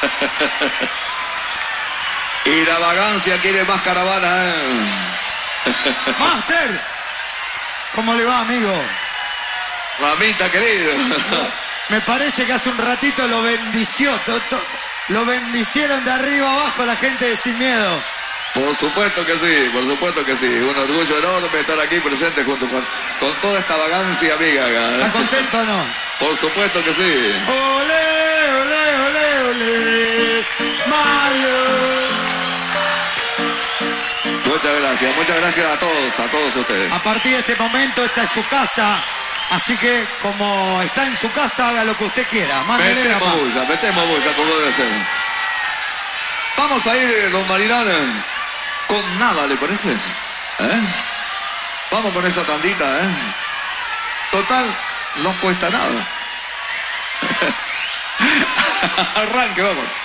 Y la vagancia quiere más caravana, ¿eh? ¡Master! ¿Cómo le va, amigo? Mamita querido. Me parece que hace un ratito lo bendició. Lo bendicieron de arriba abajo la gente de Sin Miedo. Por supuesto que sí, por supuesto que sí. Un orgullo enorme estar aquí presente junto con toda esta vagancia amiga. ¿Está contento o no? Por supuesto que sí. ¡Olé, olé, olé, olé! ¡Mario! Muchas gracias a todos ustedes. A partir de este momento esta es su casa, así que como está en su casa, haga lo que usted quiera. Metemos bulla, como debe ser. Vamos a ir, don Marinán, con nada, ¿le parece? Vamos con esa tandita, Total, no cuesta nada. Arranque, vamos.